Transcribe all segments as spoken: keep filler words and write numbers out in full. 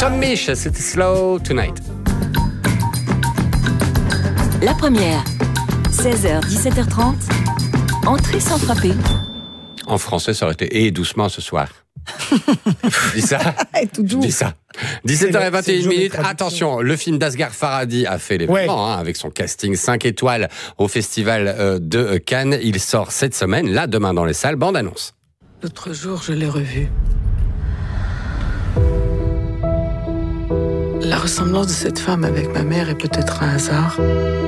Tom Misch, c'était Slow Tonight. La première, seize heures dix-sept heures trente, entrée sans frapper. En français, ça aurait été « Et doucement ce soir ». Je dis ça. Tout doux. Je dis ça. dix-sept heures vingt et une minutes. Attention, le film d'Asghar Farhadi a fait l'événement ouais. hein, avec son casting cinq étoiles au festival euh, de Cannes. Il sort cette semaine, là, demain dans les salles. Bande annonce. L'autre jour, je l'ai revu. La ressemblance de cette femme avec ma mère est peut-être un hasard.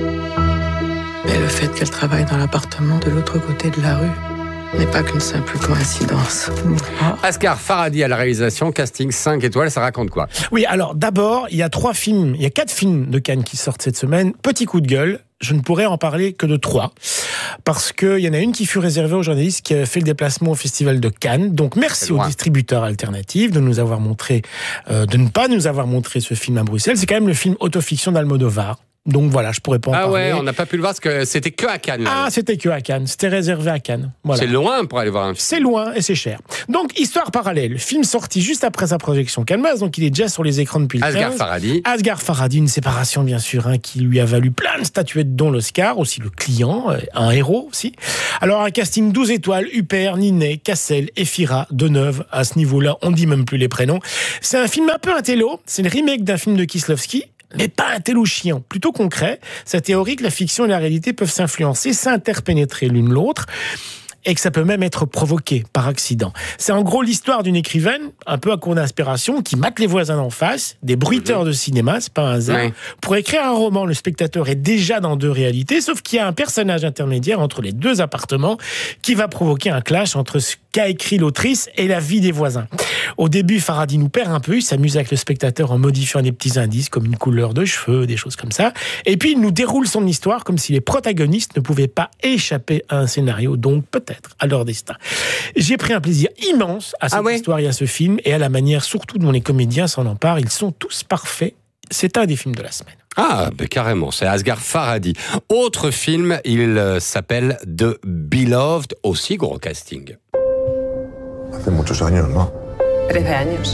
Mais le fait qu'elle travaille dans l'appartement de l'autre côté de la rue n'est pas qu'une simple coïncidence. Asghar Farhadi à la réalisation, casting cinq étoiles, ça raconte quoi? Oui, alors d'abord, il y a trois films, il y a quatre films de Cannes qui sortent cette semaine. Petit coup de gueule, je ne pourrais en parler que de trois, parce qu'il y en a une qui fut réservée aux journalistes qui a fait le déplacement au Festival de Cannes. Donc merci aux distributeurs alternatifs de nous avoir montré, euh, de ne pas nous avoir montré ce film à Bruxelles. C'est quand même le film autofiction d'Almodovar. Donc voilà, je pourrais pas en ah parler. Ah ouais, on n'a pas pu le voir parce que c'était que à Cannes. Là. Ah, c'était que à Cannes. C'était réservé à Cannes. Voilà. C'est loin pour aller voir un film. C'est loin et c'est cher. Donc, histoire parallèle. Film sorti juste après sa projection cannoise, donc il est déjà sur les écrans depuis le Asghar Farhadi. Asghar Farhadi, une séparation bien sûr, hein, qui lui a valu plein de statuettes, dont l'Oscar, aussi le client, un héros aussi. Alors, un casting douze étoiles, Huppert, Ninet, Cassel, Efira, Deneuve. À ce niveau-là, on dit même plus les prénoms. C'est un film un peu intello. C'est le remake d'un film de Kieslowski. Mais pas un tel ou chiant, plutôt concret. Sa théorie que la fiction et la réalité peuvent s'influencer, s'interpénétrer l'une l'autre, et que ça peut même être provoqué par accident. C'est en gros l'histoire d'une écrivaine, un peu à court d'inspiration, qui mate les voisins d'en face, des bruiteurs de cinéma, c'est pas un hasard. Oui. Pour écrire un roman, le spectateur est déjà dans deux réalités, sauf qu'il y a un personnage intermédiaire entre les deux appartements qui va provoquer un clash entre ce qu'a écrit l'autrice et la vie des voisins. Au début, Farhadi nous perd un peu, il s'amuse avec le spectateur en modifiant des petits indices comme une couleur de cheveux, des choses comme ça. Et puis il nous déroule son histoire comme si les protagonistes ne pouvaient pas échapper à un scénario, donc peut-être à leur destin. J'ai pris un plaisir immense à cette ah ouais. histoire et à ce film, et à la manière surtout dont les comédiens s'en emparent. Ils sont tous parfaits. C'est un des films de la semaine. Ah, ben carrément, c'est Asghar Farhadi. Autre film, il euh, s'appelle The Beloved, aussi gros casting. Hace muchos años, ¿no? trece años.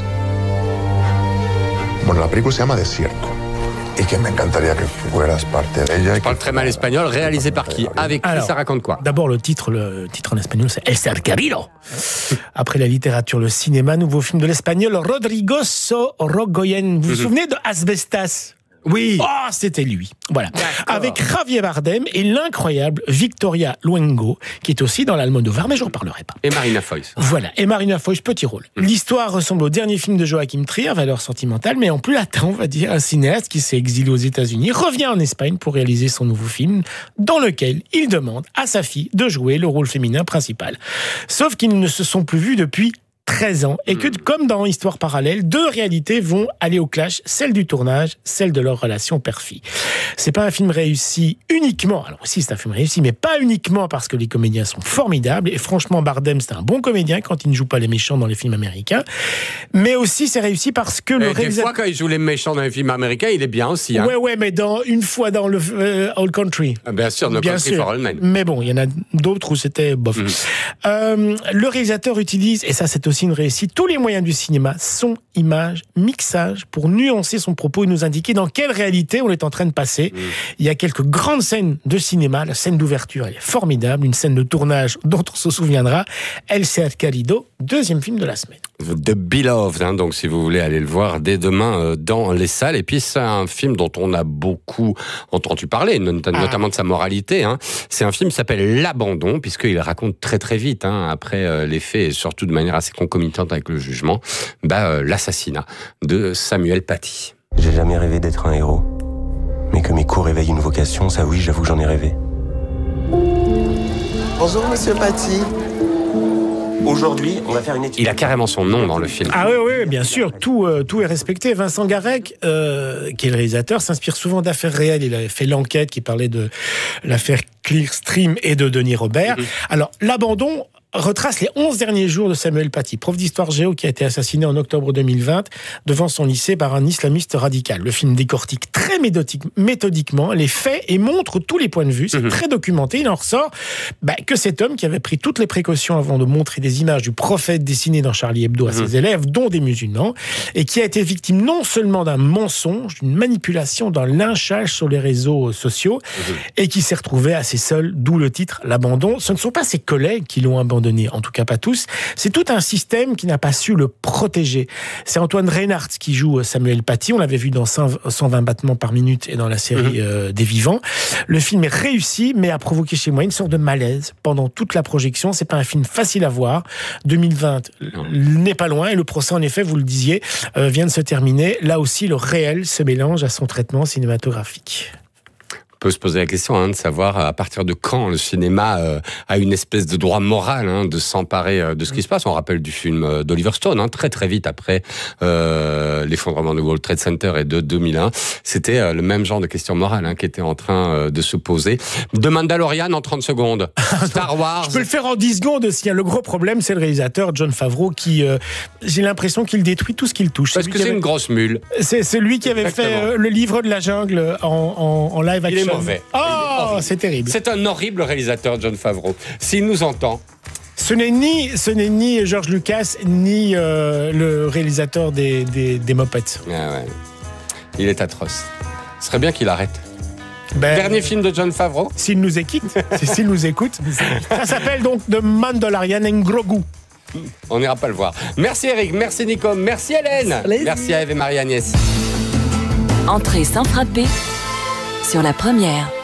Bueno, la película se llama Desierto. Et que m'encantaría que fueras parte de ella. Je parle très mal espagnol, réalisé par qui? Avec qui? Alors, ça raconte quoi? D'abord, le titre, le titre en espagnol, c'est El Cercarino. Après la littérature, le cinéma, nouveau film de l'espagnol Rodrigo Sorogoyen. Vous vous mm-hmm. souvenez de Asbestas? Oui. Oh, c'était lui. Voilà. Avec Javier Bardem et l'incroyable Victoria Luengo, qui est aussi dans l'Almodovar, mais je n'en reparlerai pas. Et Marina Foïs. Voilà. Et Marina Foïs, petit rôle. Mmh. L'histoire ressemble au dernier film de Joachim Trier, valeur sentimentale, mais en plus latin, on va dire, un cinéaste qui s'est exilé aux États-Unis revient en Espagne pour réaliser son nouveau film, dans lequel il demande à sa fille de jouer le rôle féminin principal. Sauf qu'ils ne se sont plus vus depuis treize ans, et que, comme dans Histoire parallèle, deux réalités vont aller au clash, celle du tournage, celle de leur relation père-fille. C'est pas un film réussi uniquement, alors aussi c'est un film réussi, mais pas uniquement parce que les comédiens sont formidables, et franchement Bardem c'est un bon comédien quand il ne joue pas les méchants dans les films américains, mais aussi c'est réussi parce que le réalisateur... Des fois quand il joue les méchants dans les films américains, il est bien aussi. Hein. Ouais, ouais, mais dans, une fois dans le euh, All Country. Ah, bien sûr, No bien Country sûr. for All Men. Mais bon, il y en a d'autres où c'était bof. Mmh. Euh, le réalisateur utilise, et ça c'est aussi une réussite, tous les moyens du cinéma, son, image, mixage, pour nuancer son propos et nous indiquer dans quelle réalité on est en train de passer. Mmh. Il y a quelques grandes scènes de cinéma. La scène d'ouverture, elle est formidable. Une scène de tournage dont on se souviendra. El Cercarino, deuxième film de la semaine. The Beloved, hein, donc si vous voulez aller le voir dès demain euh, dans les salles. Et puis c'est un film dont on a beaucoup entendu parler, not- ah. notamment de sa moralité. Hein. C'est un film qui s'appelle L'Abandon, puisqu'il raconte très très vite, hein, après euh, les faits, et surtout de manière assez concomitante avec le jugement, bah, euh, l'assassinat de Samuel Paty. J'ai jamais rêvé d'être un héros. Mais que mes coups réveillent une vocation, ça oui, j'avoue que j'en ai rêvé. Bonjour Monsieur Paty. Aujourd'hui, on va faire une étude. Il a carrément son nom dans le film. Ah oui, oui, bien sûr, tout, euh, tout est respecté. Vincent Garec, euh, qui est le réalisateur, s'inspire souvent d'affaires réelles. Il avait fait l'enquête qui parlait de l'affaire Clearstream et de Denis Robert. Mm-hmm. Alors, L'Abandon retrace les onze derniers jours de Samuel Paty, prof d'histoire géo qui a été assassiné en octobre deux mille vingt devant son lycée par un islamiste radical. Le film décortique très méthodiquement les faits et montre tous les points de vue. C'est mmh. très documenté. Il en ressort bah, que cet homme qui avait pris toutes les précautions avant de montrer des images du prophète dessiné dans Charlie Hebdo à mmh. ses élèves, dont des musulmans, et qui a été victime non seulement d'un mensonge, d'une manipulation, d'un lynchage sur les réseaux sociaux, mmh. et qui s'est retrouvé assez seul, d'où le titre « L'abandon ». Ce ne sont pas ses collègues qui l'ont abandonné, en tout cas pas tous. C'est tout un système qui n'a pas su le protéger. C'est Antoine Reinhardt qui joue Samuel Paty. On l'avait vu dans cent vingt battements par minute et dans la série mmh. euh, des Vivants. Le film est réussi, mais a provoqué chez moi une sorte de malaise pendant toute la projection. C'est pas un film facile à voir. deux mille vingt non. n'est pas loin et le procès, en effet, vous le disiez, euh, vient de se terminer. Là aussi, le réel se mélange à son traitement cinématographique. On peut se poser la question hein, de savoir à partir de quand le cinéma euh, a une espèce de droit moral hein, de s'emparer euh, de ce qui se passe. On rappelle du film euh, d'Oliver Stone, hein, très très vite après euh, l'effondrement du World Trade Center et de deux mille un. C'était euh, le même genre de question morale hein, qui était en train euh, de se poser. De Mandalorian en trente secondes. Star Wars. Je peux le faire en dix secondes aussi. Le gros problème, c'est le réalisateur Jon Favreau qui, euh, j'ai l'impression qu'il détruit tout ce qu'il touche. Parce que c'est avait... une grosse mule. C'est, c'est lui qui avait Exactement. fait euh, le livre de la jungle en, en, en live action. Il est mauvais. Oh, c'est terrible. C'est un horrible réalisateur, Jon Favreau. S'il nous entend. Ce n'est ni, ce n'est ni George Lucas, ni euh, le réalisateur des, des, des Muppets. Ah ouais. Il est atroce. Ce serait bien qu'il arrête. Ben, Dernier film de Jon Favreau. S'il nous écoute. s'il nous écoute. Ça s'appelle donc The Mandalorian and Grogu. On n'ira pas le voir. Merci Eric, merci Nico, merci Hélène. Plaisir. Merci à Eve et Marie-Agnès. Entrée sans frapper sur la première.